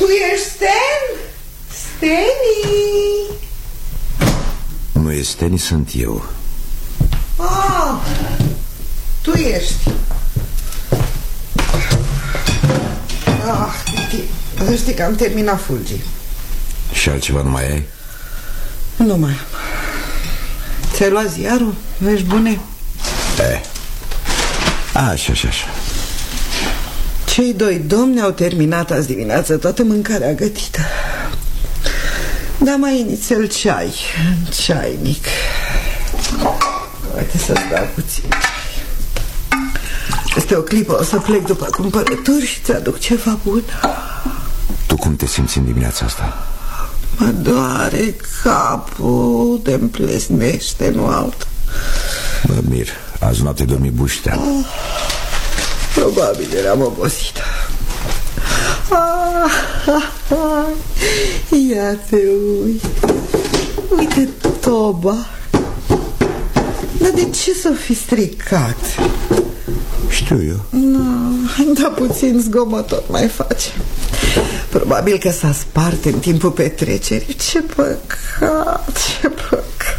Tu ești Sten? Steni? Nu e Steni, sunt eu. Tu ești. Să știi că am terminat fulgii. Și altceva nu mai ai? Nu mai am. Ți-ai luat ziarul? Ești bune? Așa. Cei doi domni au terminat azi dimineață toată mâncarea gătită. Dar mai inițial ceai în ceainic. Uite să-ți dau puțin. Peste o clipă o să plec după cumpărături și ți-aduc ceva bun. Tu cum te simți în dimineața asta? Mă doare capul, te-mi plesnește, nu altă. Mă mir, azi noapte dormi buștean. Probabil eram obosită. Ia te uite. Uite toba. Dar de ce s-o fi stricat? Știu eu. Dar puțin zgomot tot mai face. Probabil că s-a spart în timpul petrecerii. Ce păcat, ce păcat.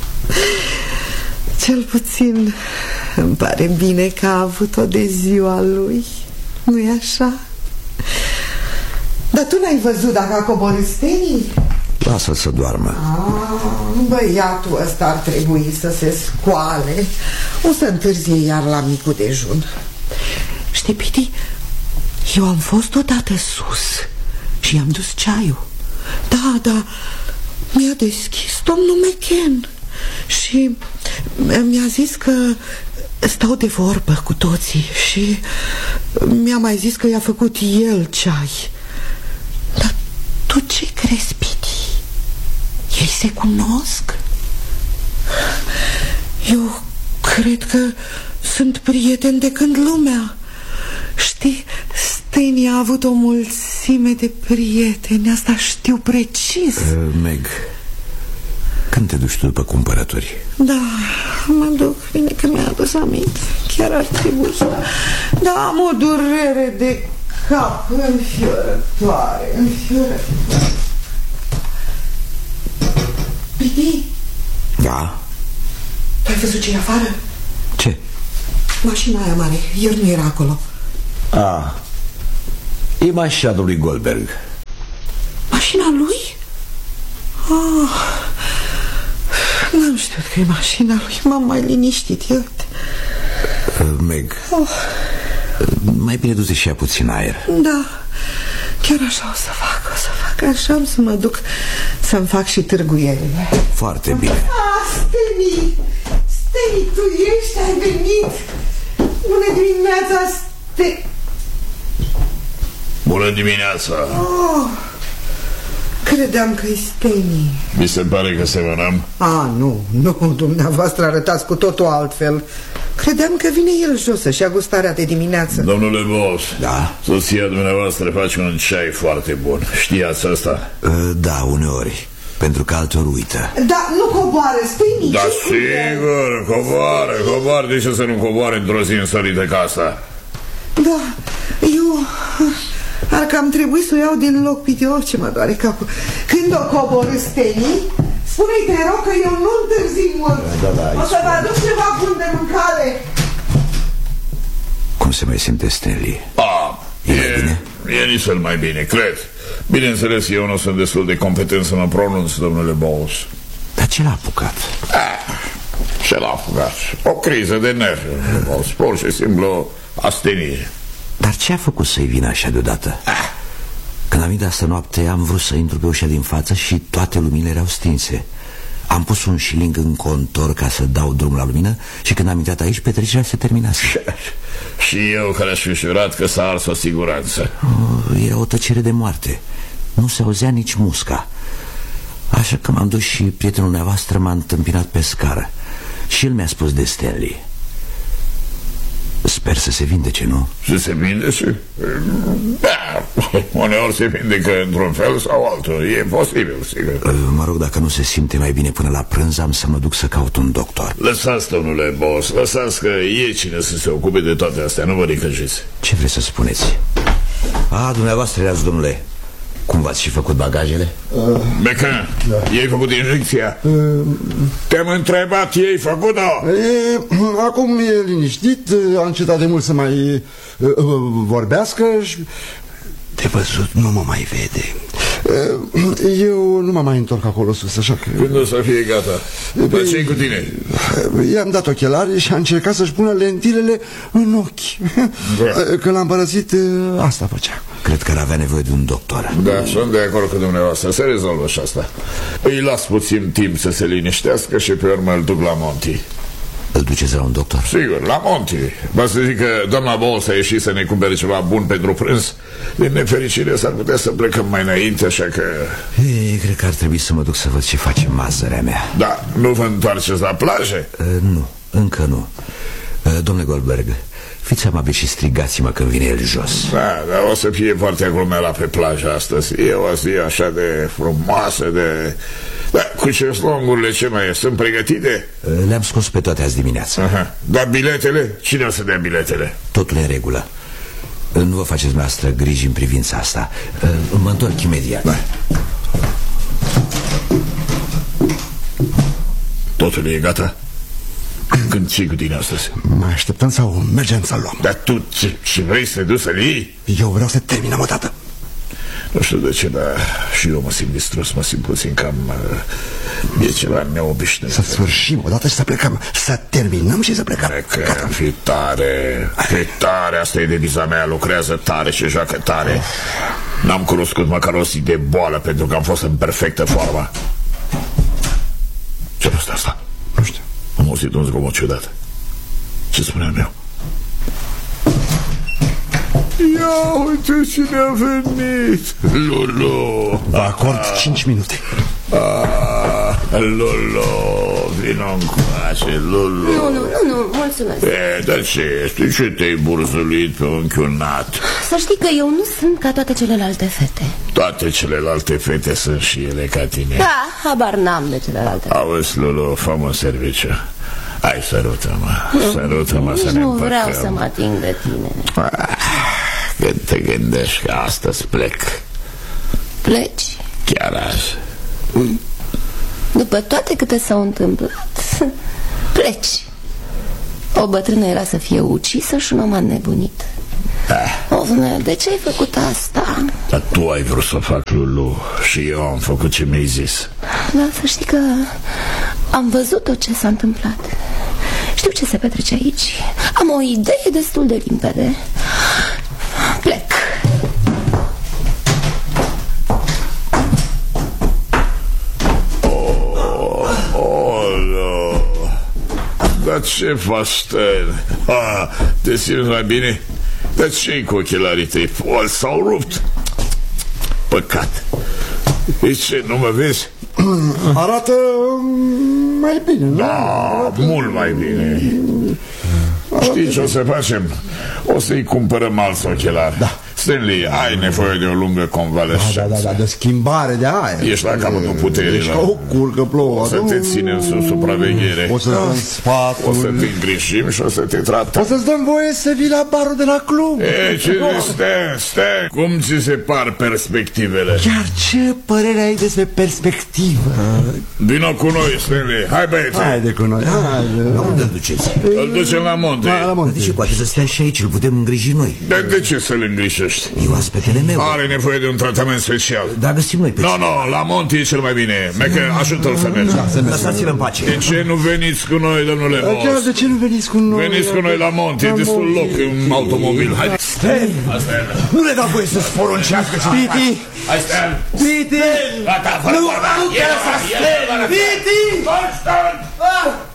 Cel puțin îmi pare bine că a avut-o de ziua lui. Nu-i așa? Dar tu n-ai văzut dacă a coborât Steni? Lasă-l să doarmă. Băiatul ăsta ar trebui să se scoale. O să întârzie iar la micul dejun. Știi, Piti, eu am fost odată sus și i-am dus ceaiul. Da, mi-a deschis domnul McCann și mi-a zis că stau de vorbă cu toții și mi-a mai zis că i-a făcut el ceai. Dar tu ce crezi, Piti? Ei se cunosc? Eu cred că sunt prieteni de când lumea. Știi, Steni a avut o mulțime de prieteni. Asta știu precis. Meg, când te duci tu după cumpărături? Da, mă duc. Bine că mi-a adus aminte. Chiar ar trebui. Da, am o durere de cap înfiorătoare. Piti? Da? Tu ai văzut ce-i afară? Ce? Mașina aia mare, ieri nu era acolo. E mașina lui Goldberg. Mașina lui? N-am știut că e mașina lui. M-am mai liniștit, eu. Meg, mai bine du-te și ia puțin aer. Da, chiar așa o să fac așa, am să mă duc să-mi fac și târguierile. Foarte bine. Steni, tu ești, ai venit. Bună dimineața, Bună dimineața. Credeam că e Steni. Mi se pare că semănăm? Nu, dumneavoastră arătați cu totul altfel. Credeam că vine el jos să-și ia gustarea de dimineață. Domnule Boss, Da? soția dumneavoastră face un ceai foarte bun. Știați asta? Da, uneori. Pentru că altor uită. Da, nu coboară, Steni. Da, sigur, coboară. De ce să nu coboare într-o zi însărită ca asta? Da, eu... Ar că am trebuit să o iau din loc, Piti, ce mă doare capul. Când o coborâ Steni, spune-i, te rog, că eu nu întârzi mult. Da, o să vă aduc ceva bun de mâncare. Cum se mai simte Stanley? E mai bine? E nici cel mai bine, cred. Bineînțeles, eu nu sunt destul de competent să mă pronunț, domnule Boss. Dar ce l-a apucat? Ce l-a apucat? O criză de nervi, domnule Boss. Pur și simplu astenie. Dar ce a făcut să-i vină așa deodată? Când am venit astă noapte, am vrut să intru pe ușa din față și toate luminile erau stinse. Am pus un șiling în contor ca să dau drumul la lumină și când am intrat aici, petrecerea se terminase. Și eu care aș fi jurat că s-a ars o siguranță. Era o tăcere de moarte. Nu se auzea nici musca. Așa că m-am dus și prietenul dumneavoastră m-a întâmpinat pe scară. Și el mi-a spus de Stanley. Sper să se vindece, nu? Să se vindece? Da, uneori se vindecă într-un fel sau altul. E posibil, sigur. Mă rog, dacă nu se simte mai bine până la prânz, am să mă duc să caut un doctor. Lăsați, domnule Boss, lăsați că e cine să se ocupe de toate astea. Nu vă necăjiți. Ce vreți să spuneți? Dumneavoastră erați, domnule. Cum v-ați și făcut bagajele? Becă, i-ai făcut injecția? Te-am întrebat, i-ai făcut-o? Acum e liniștit, a încetat de mult să mai vorbească și... De văzut nu mă mai vede. Eu nu mă mai întorc acolo sus, așa că... Când o să fie gata? Dar ce-i cu tine? I-am dat ochelari și a încercat să-și pună lentilele în ochi. Când l-am părăsit, asta făcea. Cred că ar avea nevoie de un doctor. Da, sunt de acord cu dumneavoastră. Se rezolvă și asta. Îi las puțin timp să se liniștească și pe urmă îl duc la Monti. Îl duceți la un doctor? Sigur, la Monti. Vă să zic că doamna Bols a ieșit să ne cumpere ceva bun pentru prânz. Din nefericire s-ar putea să plecăm mai înainte, așa că... Ei, cred că ar trebui să mă duc să văd ce face mazărea mea. Da, nu vă întoarceți la plajă? Nu, încă nu. Domnule Goldberg, fiți amabil și strigați-mă când vine el jos. Da, dar o să fie foarte aglomerat pe plajă astăzi. E o zi așa de frumoasă, de... Da, cu șezlongurile ce mai e? Sunt pregătite? Le-am scos pe toate azi dimineață. Aha. Dar biletele? Cine o să dea biletele? Totul e în regulă. Nu vă faceți noastră griji în privința asta. Mă întorc imediat. Da. Totul e gata? Când ții cu tine astăzi? Mai așteptăm sau mergem să luăm? Dar tu ce vrei să te duci să-l iei? Eu vreau să terminăm odată. Nu știu de ce, dar și eu mă simt distrus, mă simt puțin cam... E ceva neobișnuit. Să sfârșim odată și să plecăm. Să terminăm și să plecăm. Că fi tare, fi tare. Asta e deviza mea, lucrează tare și joacă tare. N-am cunoscut măcar o zi de boală pentru că am fost în perfectă formă. Ce-a fost asta? Nu știu. Am auzit un zgomot ciudat. Ce spuneam eu? Ia uite cine a venit. Lulu. Vă acord 5 minute. Lulu, vino încoace, Lulu. Nu, mulțumesc. Dar ce este? Ce te-ai burzulit pe unchiul Nat? Să știi că eu nu sunt ca toate celelalte fete. Toate celelalte fete sunt și ele ca tine. Da, habar n-am de celelalte. Auzi, Lulu, fă-mă un serviciu. Hai, sărută-mă, sărută-mă să ne nu împăcăm. vreau să mă ating de tine. Când te gândești că astăzi plec. Pleci? Chiar azi. După toate câte s-au întâmplat, pleci. O bătrână era să fie ucisă și un om a nebunit. Ovne, de ce ai făcut asta? Dar tu ai vrut să fac, Lulu, și eu am făcut ce mi-ai zis. Da, să știi că am văzut tot ce s-a întâmplat. Știu ce se petrece aici. Am o idee destul de limpede. Plec. Dar ce faci, Stan? Te simți mai bine? Dar ce-i cu ochelarii tăi? S-au rupt. Păcat. E ce, nu mă vezi? Arată mai bine, nu? Da, mult mai bine. Știi ce o să facem? O să-i cumpărăm alți ochelari. Da. Stanley, ai nevoie de o lungă convalescență. Da, de schimbare de aer. Ești la capătul puterii. Ești ca o curcă plouă. O să te ținem sub supraveghere. O să dăm sfatul. O să te îngrijim și o să te tratăm. O să-ți dăm voie să vii la barul de la club. Stai. Cum ți se par perspectivele? Chiar ce părere ai despre perspectivă? Vino cu noi, Stanley. Hai, băieți. Haide cu noi. Unde îl duceți? Îl ducem la Monte. De ce poate să stea și aici? Îl putem îngriji noi. Dar de ce să-l îngrijești? E oaspetele meu. Are nevoie de un tratament special. Da, găsim noi pe Nu, la Monte e cel mai bine. Mecă, ajută-l să mergi. Lăsați-l în pace. De ce nu veniți cu noi, domnule Boss? Chiar de ce nu veniți cu noi? Veniți cu noi la Monte, e destul loc în automobil. Hai. Nu le dau voie să-ți poruncească. Piti! Hai, Stan! Piti! Gata, fără vorba! Nu te lăsa, Piti! Stan!